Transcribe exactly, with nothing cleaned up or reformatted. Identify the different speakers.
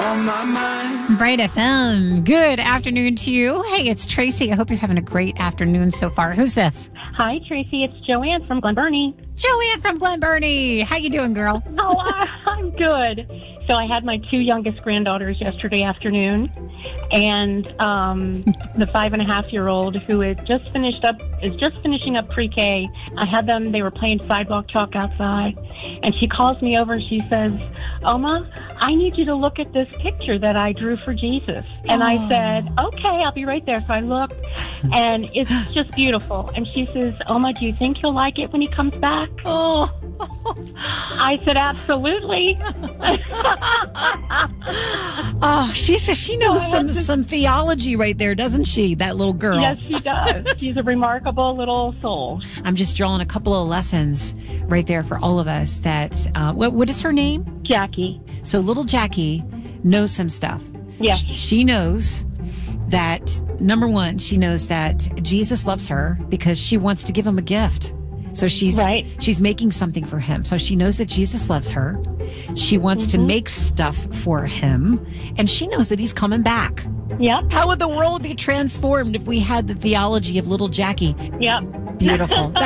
Speaker 1: on my mind.
Speaker 2: Bright F M. Good afternoon to you. Hey, it's Tracy. I hope you're having a great afternoon so far. Who's this?
Speaker 3: Hi, Tracy. It's Joanne from Glen Burnie.
Speaker 2: Joanne from Glen Burnie. How you doing, girl?
Speaker 3: Oh, I, I'm good. So I had my two youngest granddaughters yesterday afternoon, and um, the five and a half year old who had just finished up is just finishing up pre-K. I had them; they were playing sidewalk chalk outside, and she calls me over. She says, "Oma, I need you to look at this picture that I drew for Jesus." And I said, "Okay, I'll be right there." So I looked, and it's just beautiful. And she says, "Oma, do you think he'll like it when he comes back?"
Speaker 2: Oh.
Speaker 3: I said, "Absolutely."
Speaker 2: Oh, she says she knows
Speaker 3: Oh,
Speaker 2: some
Speaker 3: that's just-
Speaker 2: some theology right there, doesn't she? That little girl.
Speaker 3: Yes, she does. She's a remarkable little soul.
Speaker 2: I'm just drawing a couple of lessons right there for all of us. That uh, what what is her name?
Speaker 3: Jackie.
Speaker 2: So little Jackie knows some stuff.
Speaker 3: Yes.
Speaker 2: Sh- She knows that, number one, she knows that Jesus loves her because she wants to give him a gift. So she's
Speaker 3: Right.
Speaker 2: she's making something for him. So she knows that Jesus loves her. She wants
Speaker 3: Mm-hmm.
Speaker 2: to make stuff for him. And she knows that he's coming back.
Speaker 3: Yep.
Speaker 2: How would the world be transformed if we had the theology of little Jackie?
Speaker 3: Yep.
Speaker 2: Beautiful.